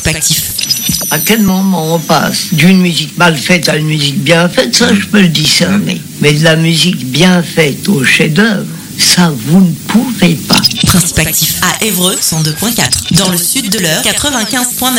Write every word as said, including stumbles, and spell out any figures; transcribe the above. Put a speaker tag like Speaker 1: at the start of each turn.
Speaker 1: Actif.
Speaker 2: À quel moment on passe d'une musique mal faite à une musique bien faite, ça je peux le discerner. Mais de la musique bien faite au chef-d'œuvre, ça vous ne pouvez pas.
Speaker 1: Principe Actif à Évreux cent deux virgule quatre. Dans le sud de l'Eure quatre-vingt-quinze virgule neuf.